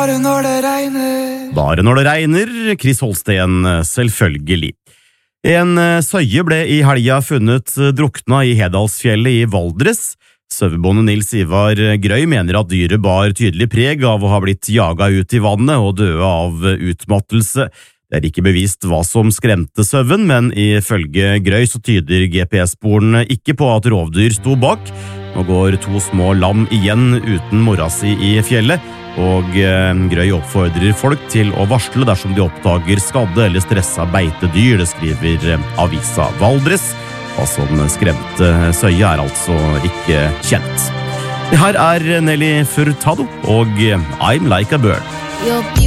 Bare når det regner. Bare når det regner, Chris Holsten, selvfølgelig. En søye ble i helga funnet drukna i Hedalsfjellet i Valdres. Sauebonde Nils Ivar Grøy mener at dyret bar tydelig preg av å ha blitt jaget ut i vannet og døde av utmattelse. Det er ikke bevist hva som skremte sauen, men ifølge Grøy så tyder GPS-sporene ikke på at rovdyr sto bak. Nå går 2 små lam igjen uten mora si i fjellet, og Grøy oppfordrer folk til å varsle dersom de oppdager skadde eller stressa beitedyr, det skriver avisa Valdres. Hva som skremte søye er altså ikke kjent. Det her er Nelly Furtado og I'm Like a Bird.